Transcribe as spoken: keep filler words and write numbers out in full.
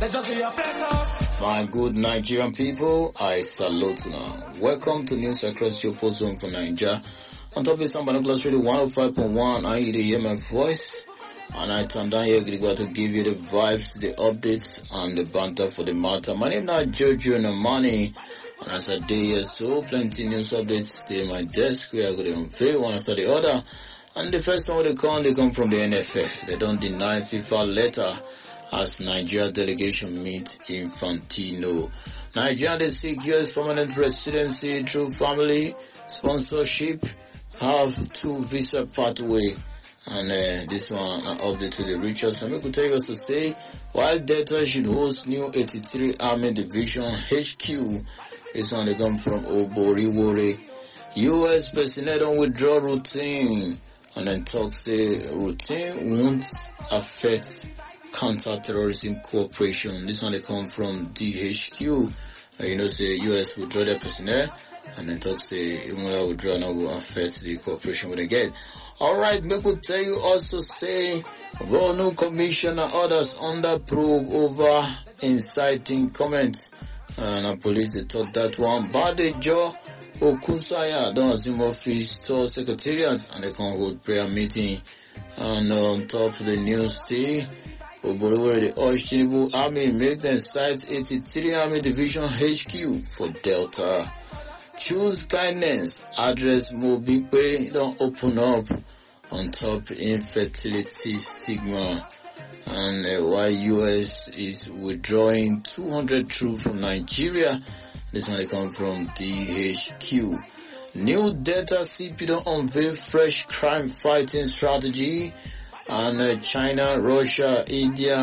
My good Nigerian people, I salute you now. Welcome to News Across your post zone for Nigeria. On top of some binoculars radio one oh five point one, I hear my voice. And I turn down here to give you the vibes, the updates, and the banter for the matter. My name is Jojo Namani. And as I day here, so plenty news updates stay in my desk. We are going to unveil one after the other. And the first one they come, they come from the N F F. They don't deny FIFA letter as Nigeria delegation meet Infantino. Nigeria they seek U S permanent residency through family sponsorship, have two visa pathway. And uh, this one an update to the richest. And we could take us to say, while Delta should host new eighty-three Army Division H Q, this one they come from Oboriwore. U S personnel don't withdraw routine. And then talk say routine won't affect counter-terrorism cooperation. This one they come from D H Q. Uh, you know, say U S withdraw their personnel. And then talk say even though withdraw now will affect the cooperation with the get. Alright, me could tell you also say Governor Commission and others under probe over inciting comments. And the police they thought that one Badejo Okusaya don't assume office to secretariat and they can hold prayer meeting. And on top of the news day, Oboriwore the Oshinibu Army make them site eighty-three Army Division H Q for Delta. Choose kindness, address Mobipe don't open up on top infertility stigma. And uh, while U S is withdrawing two hundred troops from Nigeria, this one they come from D H Q. New Delta C P don't unveil fresh crime fighting strategy. And uh, China, Russia, India,